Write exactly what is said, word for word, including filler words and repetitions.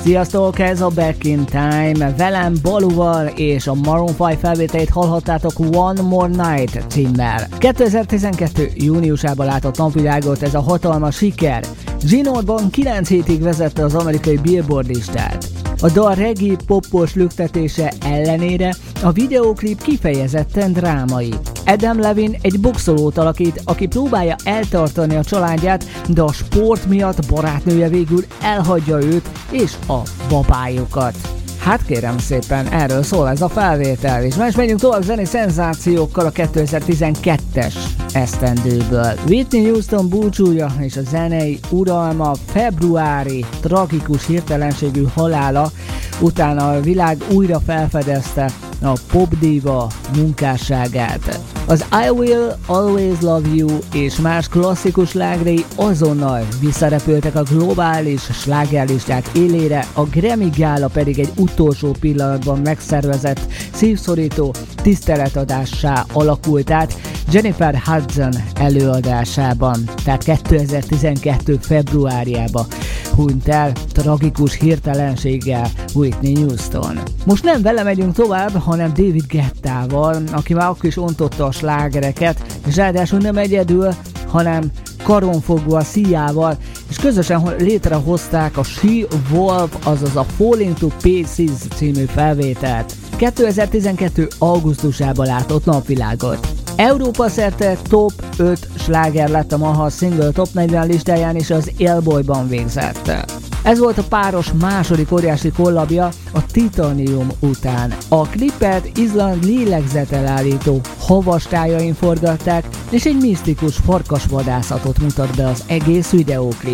Sziasztok, ez a Back in Time, velem Balúval, és a Maroon öt felvételét hallhattátok One More Night címmel. kétezer-tizenkettő júniusában látott napvilágot ez a hatalmas siker. Zsinórban kilenc hétig vezette az amerikai Billboard listát. A dal reggae popos lüktetése ellenére a videóklip kifejezetten drámai. Adam Levine egy boxolót alakít, aki próbálja eltartani a családját, de a sport miatt barátnője végül elhagyja őt és a babájukat. Hát kérem szépen, erről szól ez a felvétel, és most megyünk tovább zenei szenzációkkal a kétezer-tizenkettes esztendőből. Whitney Houston búcsúja és a zenei uralma februári tragikus hirtelenségű halála után a világ újra felfedezte a popdiva munkásságát. Az I Will Always Love You és más klasszikus slágerei azonnal visszarepültek a globális slágerlisták élére, a Grammy gála pedig egy utolsó pillanatban megszervezett, szívszorító tiszteletadássá alakult át Jennifer Hudson előadásában, tehát kétezer-tizenkettő februárjában hunyt el tragikus hirtelenséggel Whitney Houston. Most nem vele megyünk tovább, hanem David Guettával, aki már akkor is ontotta a slágereket, és ráadásul nem egyedül, hanem karonfogva Sia-val, és közösen létrehozták a She-Wolf, azaz a Falling to Pieces című felvételt. kétezer-tizenkettő augusztusában látott napvilágot. Európa szerte top öt sláger lett a Maha Single Top negyven listáján, és az Elboyban végzett. Ez volt a páros második óriási kollabja a Titanium után. A klipet Izland lélegzetelállító havastájain forgatták, és egy misztikus farkasvadászatot mutat be az egész videóklip.